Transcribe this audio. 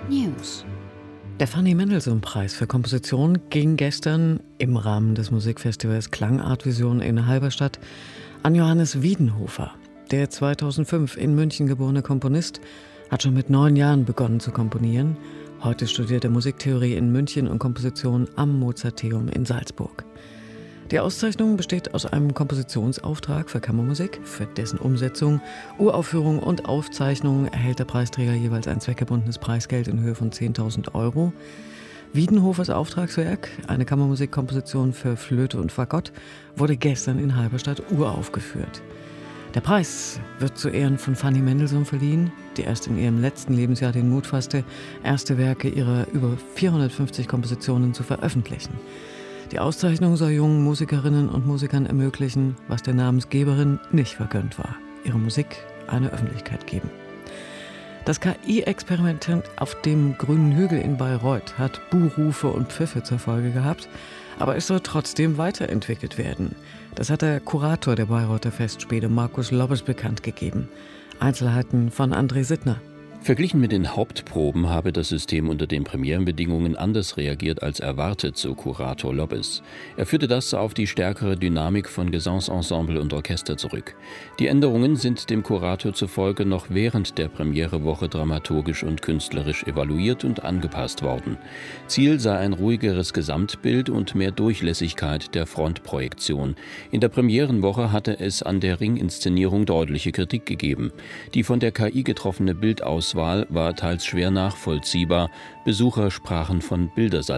News. Der Fanny Mendelssohn-Preis für Komposition ging gestern im Rahmen des Musikfestivals Klangartvision in Halberstadt an Johannes Wiedenhofer. Der 2005 in München geborene Komponist hat schon mit 9 Jahren begonnen zu komponieren. Heute studiert er Musiktheorie in München und Komposition am Mozarteum in Salzburg. Die Auszeichnung besteht aus einem Kompositionsauftrag für Kammermusik. Für dessen Umsetzung, Uraufführung und Aufzeichnung erhält der Preisträger jeweils ein zweckgebundenes Preisgeld in Höhe von 10.000 €. Wiedenhofers Auftragswerk, eine Kammermusikkomposition für Flöte und Fagott, wurde gestern in Halberstadt uraufgeführt. Der Preis wird zu Ehren von Fanny Mendelssohn verliehen, die erst in ihrem letzten Lebensjahr den Mut fasste, erste Werke ihrer über 450 Kompositionen zu veröffentlichen. Die Auszeichnung soll jungen Musikerinnen und Musikern ermöglichen, was der Namensgeberin nicht vergönnt war: ihre Musik eine Öffentlichkeit geben. Das KI-Experiment auf dem grünen Hügel in Bayreuth hat Buhrufe und Pfiffe zur Folge gehabt, aber es soll trotzdem weiterentwickelt werden. Das hat der Kurator der Bayreuther Festspiele, Markus Lobbes, bekannt gegeben. Einzelheiten von André Sittner. Verglichen mit den Hauptproben habe das System unter den Premierenbedingungen anders reagiert als erwartet, so Kurator Lobbes. Er führte das auf die stärkere Dynamik von Gesangsensemble und Orchester zurück. Die Änderungen sind dem Kurator zufolge noch während der Premierewoche dramaturgisch und künstlerisch evaluiert und angepasst worden. Ziel sei ein ruhigeres Gesamtbild und mehr Durchlässigkeit der Frontprojektion. In der Premierenwoche hatte es an der Ringinszenierung deutliche Kritik gegeben. Die von der KI getroffene Bildauswahl war teils schwer nachvollziehbar. Besucher sprachen von Bildersalat.